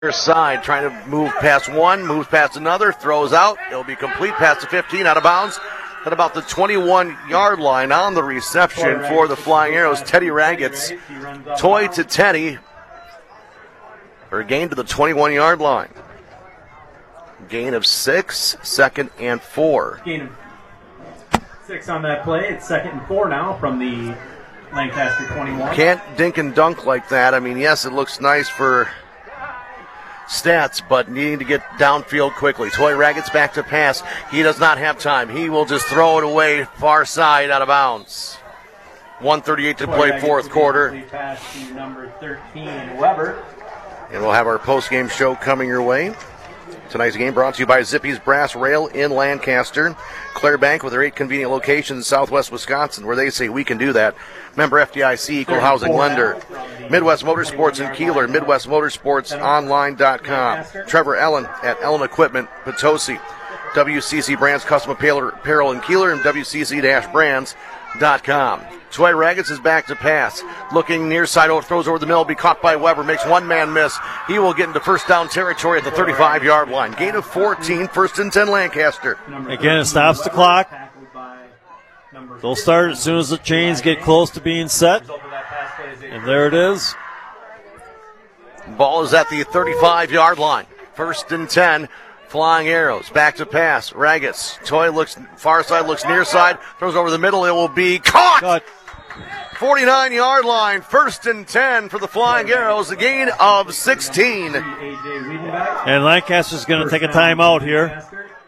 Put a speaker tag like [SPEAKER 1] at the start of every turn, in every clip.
[SPEAKER 1] Side trying to move past one, moves past another, throws out. It'll be complete past the 15, out of bounds at about the 21-yard line on the reception for the Flying Arrows. Teddy Raggets, toy to Teddy for a gain to the 21-yard line. Gain of 6, 2nd and 4.
[SPEAKER 2] Gain of 6 on that play. It's 2nd and 4 now from the Lancaster 21.
[SPEAKER 1] Can't dink and dunk like that. I mean, yes, it looks nice for stats, but needing to get downfield quickly. Toy Raggets back to pass. He does not have time. He will just throw it away far side, out of bounds. 1:38 to play, fourth quarter.
[SPEAKER 2] Pass to number 13, Weber.
[SPEAKER 1] And we'll have our post-game show coming your way. Tonight's game brought to you by Zippy's Brass Rail in Lancaster. Claire Bank with their 8 convenient locations in southwest Wisconsin, where they say we can do that. Member FDIC, equal housing lender. Midwest Motorsports in Keeler, MidwestMotorsportsOnline.com. Trevor Ellen at Ellen Equipment, Potosi. WCC Brands Custom Apparel in Keeler and WCC-Brands.com. Toy Raggets is back to pass. Looking near side, throws over the middle, be caught by Weber, makes one man miss. He will get into first down territory at the 35-yard line. Gain of 14, 1st and 10 Lancaster.
[SPEAKER 3] Again, it stops the clock. They'll start as soon as the chains get close to being set. And there it is.
[SPEAKER 1] Ball is at the 35-yard line. 1st and 10. Flying Arrows, back to pass. Raggets, Toy looks far side, looks near side, throws over the middle. It will be caught. 49-yard line, 1st and 10 for the Flying Arrows, a gain of 16.
[SPEAKER 3] And Lancaster's going to take a timeout here.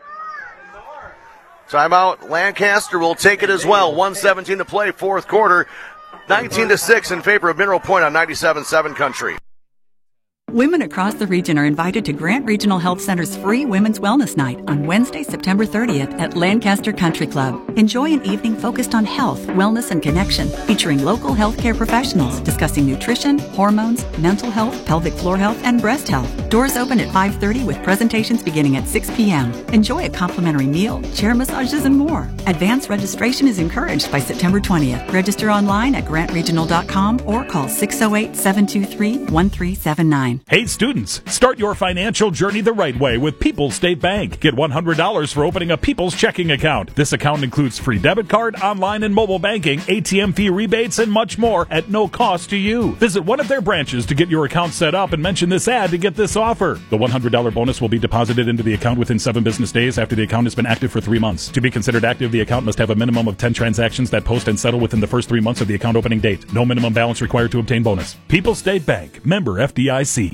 [SPEAKER 1] Timeout, Lancaster will take it as well. 1:17 to play, fourth quarter. 19-6 in favor of Mineral Point on 97.7 Country.
[SPEAKER 4] Women across the region are invited to Grant Regional Health Center's free Women's Wellness Night on Wednesday, September 30th at Lancaster Country Club. Enjoy an evening focused on health, wellness, and connection, featuring local healthcare professionals discussing nutrition, hormones, mental health, pelvic floor health, and breast health. Doors open at 5:30 with presentations beginning at 6 p.m. Enjoy a complimentary meal, chair massages, and more. Advance registration is encouraged by September 20th. Register online at grantregional.com or call 608-723-1379.
[SPEAKER 5] Hey students, start your financial journey the right way with People's State Bank. Get $100 for opening a People's checking account. This account includes free debit card, online and mobile banking, ATM fee rebates, and much more at no cost to you. Visit one of their branches to get your account set up and mention this ad to get this offer. The $100 bonus will be deposited into the account within 7 business days after the account has been active for 3 months. To be considered active, the account must have a minimum of 10 transactions that post and settle within the first 3 months of the account opening date. No minimum balance required to obtain bonus. People's State Bank, member FDIC.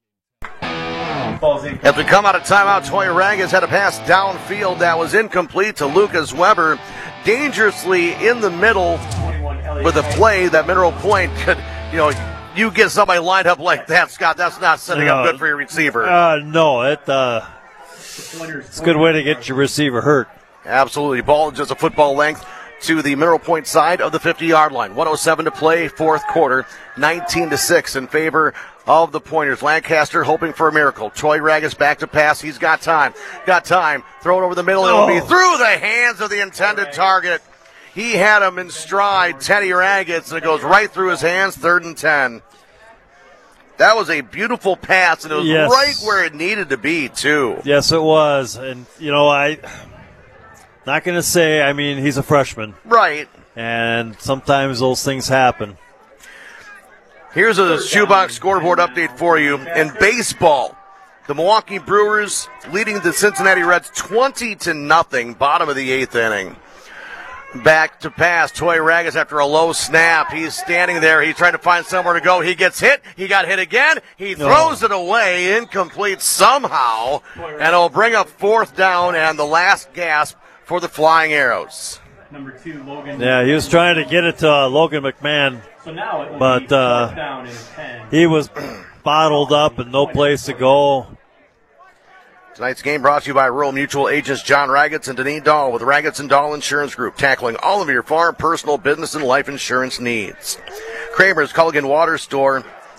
[SPEAKER 1] As we come out of timeout, Toy Raggets had a pass downfield that was incomplete to Lucas Weber. Dangerously in the middle with a play that Mineral Point could, you get somebody lined up like that, Scott, that's not setting up good for your receiver.
[SPEAKER 3] No, it's a good way to get your receiver hurt.
[SPEAKER 1] Absolutely. Ball just a football length to the Mineral Point side of the 50-yard line. 1:07 to play, fourth quarter. 19-6 in favor of the Pointers. Lancaster hoping for a miracle. Toy Raggets back to pass. He's got time. Throw it over the middle. It'll be through the hands of the intended target. He had him in stride, Teddy Raggets, and it goes right through his hands. 3rd and 10. That was a beautiful pass, and it was right where it needed to be, too.
[SPEAKER 3] Yes, it was. And, I'm not going to say, he's a freshman.
[SPEAKER 1] Right.
[SPEAKER 3] And sometimes those things happen.
[SPEAKER 1] Here's a shoebox scoreboard update for you. In baseball, the Milwaukee Brewers leading the Cincinnati Reds 20-0, bottom of the 8th inning. Back to pass, Toy Raggets after a low snap. He's standing there. He's trying to find somewhere to go. He gets hit. He got hit again. He throws it away, incomplete somehow. And it'll bring up 4th down and the last gasp for the Flying Arrows.
[SPEAKER 2] Number 2, Logan.
[SPEAKER 3] Yeah, he was trying to get it to Logan McMahon.
[SPEAKER 2] So now it will
[SPEAKER 3] but
[SPEAKER 2] be down in 10.
[SPEAKER 3] He was bottled up and no place to go.
[SPEAKER 1] Tonight's game brought to you by Rural Mutual agents John Raggets and Deneen Dahl with Raggets and Dahl Insurance Group, tackling all of your farm, personal, business, and life insurance needs. Kramer's Culligan Water Store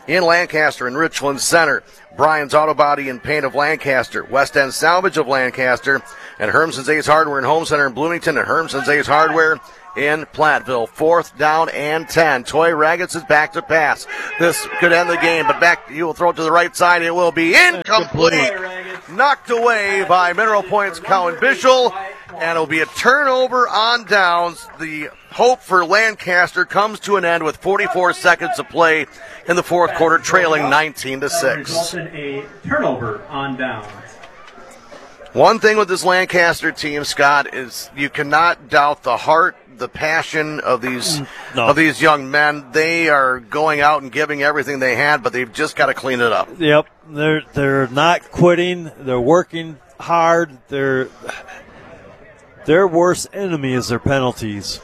[SPEAKER 1] in Lancaster and Richland Center. Brian's Auto Body and Paint of Lancaster, West End Salvage of Lancaster, and Hermson's Ace Hardware and Home Center in Bloomington, and Hermson's Ace Hardware in Platteville. 4th down and 10. Toy Raggets is back to pass. This could end the game, but back, he will throw it to the right side. It will be incomplete. Knocked away by Mineral Point's Cowan Bishel, and it'll be a turnover on downs. The hope for Lancaster comes to an end with 44 seconds to play in the 4th quarter, trailing 19-6.
[SPEAKER 2] A turnover on downs.
[SPEAKER 1] One thing with this Lancaster team, Scott, is you cannot doubt the heart, the passion of these young men. They are going out and giving everything they had, but they've just got to clean it up.
[SPEAKER 3] Yep, they're not quitting. They're working hard. Their worst enemy is their penalties.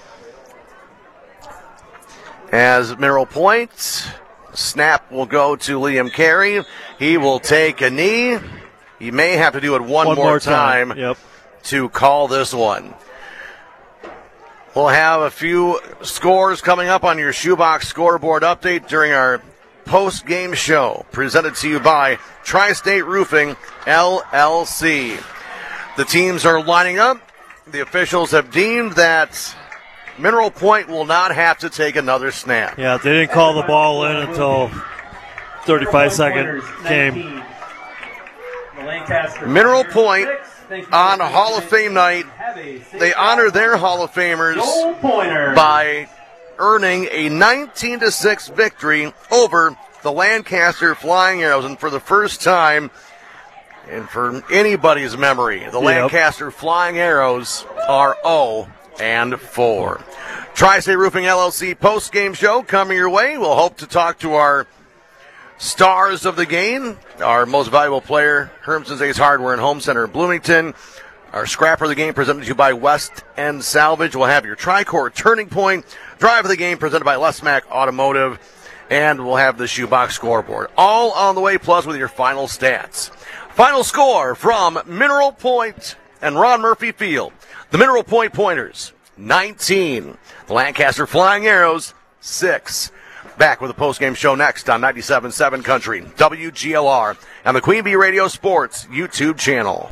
[SPEAKER 1] As Mineral Point, snap will go to Liam Carey. He will take a knee. He may have to do it one more time.
[SPEAKER 3] Yep.
[SPEAKER 1] To call this one. We'll have a few scores coming up on your Shoebox scoreboard update during our post-game show, presented to you by Tri-State Roofing, LLC. The teams are lining up. The officials have deemed that Mineral Point will not have to take another snap.
[SPEAKER 3] Yeah, they didn't call the ball in until 35-second game.
[SPEAKER 1] Mineral Point on Hall of Fame night, they honor their Hall of Famers by earning a 19-6 victory over the Lancaster Flying Arrows. And for the first time, and for anybody's memory, the Lancaster Flying Arrows are 0-4. Tri-State Roofing LLC post-game show coming your way. We'll hope to talk to our stars of the game, our most valuable player, Hermson's Ace Hardware and Home Center in Bloomington. Our scrapper of the game presented to you by West End Salvage. We'll have your Tricor Turning Point drive of the game presented by Les Mack Automotive. And we'll have the Shoebox scoreboard. All on the way, plus with your final stats. Final score from Mineral Point and Ron Murphy Field. The Mineral Point Pointers, 19. The Lancaster Flying Arrows, 6. Back with a post-game show next on 97.7 Country, WGLR, and the Queen Bee Radio Sports YouTube channel.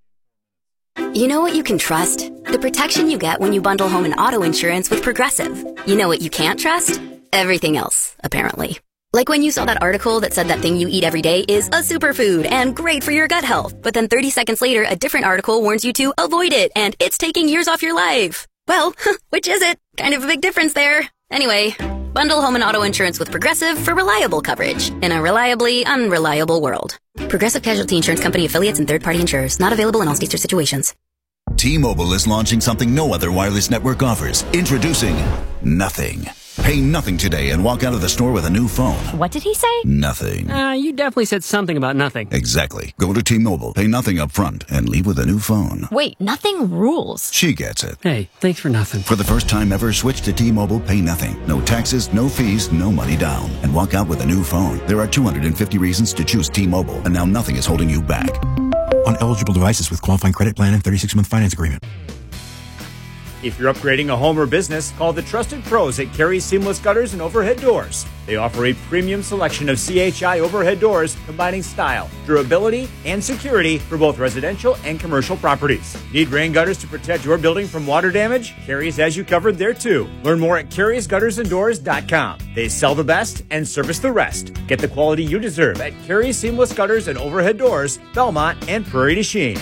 [SPEAKER 6] You know what you can trust? The protection you get when you bundle home and auto insurance with Progressive. You know what you can't trust? Everything else, apparently. Like when you saw that article that said that thing you eat every day is a superfood and great for your gut health, but then 30 seconds later, a different article warns you to avoid it, and it's taking years off your life. Well, which is it? Kind of a big difference there. Anyway, bundle home and auto insurance with Progressive for reliable coverage in a reliably unreliable world. Progressive Casualty Insurance Company affiliates and third-party insurers. Not available in all states or situations.
[SPEAKER 7] T-Mobile is launching something no other wireless network offers. Introducing Nothing. Pay nothing today and walk out of the store with a new phone.
[SPEAKER 8] What did he say?
[SPEAKER 7] Nothing.
[SPEAKER 8] You definitely said something about nothing.
[SPEAKER 7] Exactly. Go to T-Mobile, pay nothing up front, and leave with a new phone.
[SPEAKER 8] Wait, nothing rules.
[SPEAKER 7] She gets it.
[SPEAKER 8] Hey, thanks for nothing.
[SPEAKER 7] For the first time ever, switch to T-Mobile, pay nothing. No taxes, no fees, no money down. And walk out with a new phone. There are 250 reasons to choose T-Mobile, and now nothing is holding you back.
[SPEAKER 9] On eligible devices with qualifying credit plan and 36-month finance agreement.
[SPEAKER 10] If you're upgrading a home or business, call the trusted pros at Carey's Seamless Gutters and Overhead Doors. They offer a premium selection of CHI overhead doors combining style, durability, and security for both residential and commercial properties. Need rain gutters to protect your building from water damage? Carey's has you covered there too. Learn more at Carey'sGuttersandDoors.com. They sell the best and service the rest. Get the quality you deserve at Carey's Seamless Gutters and Overhead Doors, Belmont, and Prairie du Chien.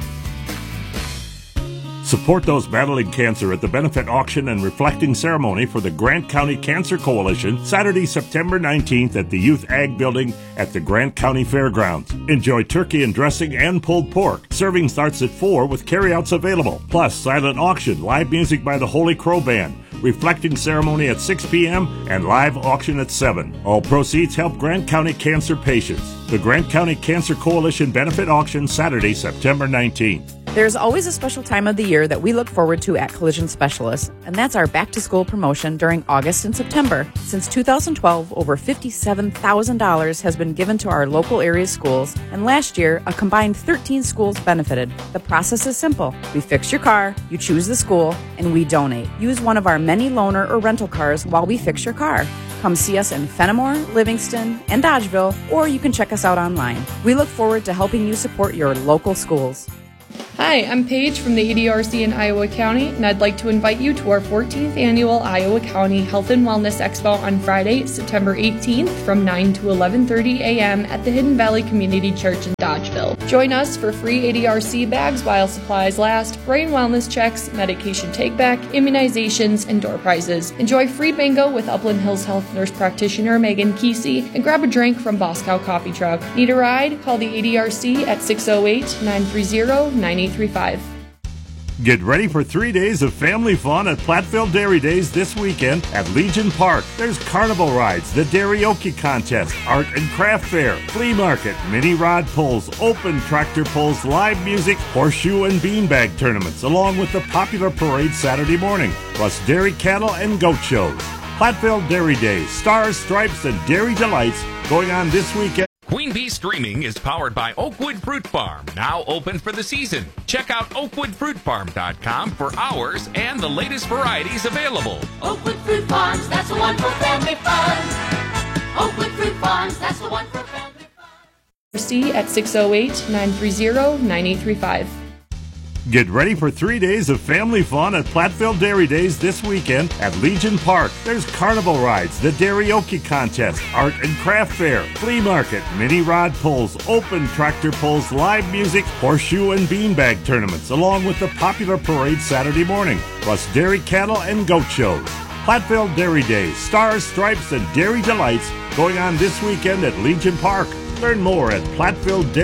[SPEAKER 5] Support those battling cancer at the benefit auction and reflecting ceremony for the Grant County Cancer Coalition, Saturday, September 19th at the Youth Ag Building at the Grant County Fairgrounds. Enjoy turkey and dressing and pulled pork. Serving starts at 4 with carryouts available. Plus, silent auction, live music by the Holy Crow Band. Reflecting ceremony at 6 p.m. and live auction at 7. All proceeds help Grant County cancer patients. The Grant County Cancer Coalition Benefit Auction, Saturday, September 19th.
[SPEAKER 11] There's always a special time of the year that we look forward to at Collision Specialists, and that's our back-to-school promotion during August and September. Since 2012, over $57,000 has been given to our local area schools, and last year, a combined 13 schools benefited. The process is simple. We fix your car, you choose the school, and we donate. Use one of our many loaner or rental cars while we fix your car. Come see us in Fenimore, Livingston, and Dodgeville, or you can check us out online. We look forward to helping you support your local schools.
[SPEAKER 12] Hi, I'm Paige from the ADRC in Iowa County, and I'd like to invite you to our 14th annual Iowa County Health and Wellness Expo on Friday, September 18th from 9 to 11:30 a.m. at the Hidden Valley Community Church in Dodgeville. Join us for free ADRC bags while supplies last, brain wellness checks, medication take-back, immunizations, and door prizes. Enjoy free bingo with Upland Hills Health Nurse Practitioner Megan Kesey, and grab a drink from Boss Cow Coffee Truck. Need a ride? Call the ADRC at 608-930-9835.
[SPEAKER 13] Get ready for 3 days of family fun at Platteville Dairy Days this weekend at Legion Park. There's carnival rides, the Dairy-oki contest, art and craft fair, flea market, mini rod pulls, open tractor pulls, live music, horseshoe and beanbag tournaments, along with the popular parade Saturday morning, plus dairy cattle and goat shows. Platteville Dairy Days, Stars, Stripes, and Dairy Delights going on this weekend.
[SPEAKER 14] Queen Bee Streaming is powered by Oakwood Fruit Farm, now open for the season. Check out oakwoodfruitfarm.com for hours and the latest varieties available.
[SPEAKER 15] Oakwood Fruit Farms, that's the one for family fun. Oakwood Fruit Farms, that's the one for family fun.
[SPEAKER 12] See at 608-930-9835.
[SPEAKER 13] Get ready for 3 days of family fun at Platteville Dairy Days this weekend at Legion Park. There's carnival rides, the Dairy-oki contest, art and craft fair, flea market, mini rod pulls, open tractor pulls, live music, horseshoe and beanbag tournaments, along with the popular parade Saturday morning, plus dairy cattle and goat shows. Platteville Dairy Days, Stars, Stripes, and Dairy Delights going on this weekend at Legion Park. Learn more at Platteville Dairy